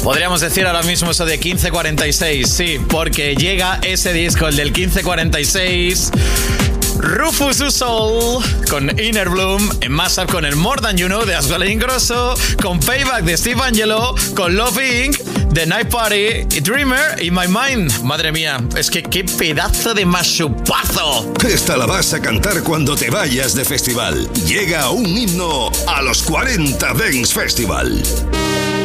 Podríamos decir ahora mismo eso de 1546, sí, porque llega ese disco, el del 1546... Rufus Du Sol con Inner Bloom, en Mashup con el More Than You Know de Asghar Ingrosso, con Payback de Steve Angello, con Love Inc. The Night Party, Dreamer y My Mind. Madre mía, es que qué pedazo de mashupazo. Esta la vas a cantar cuando te vayas de festival. Llega un himno a los 40 Dance Festival.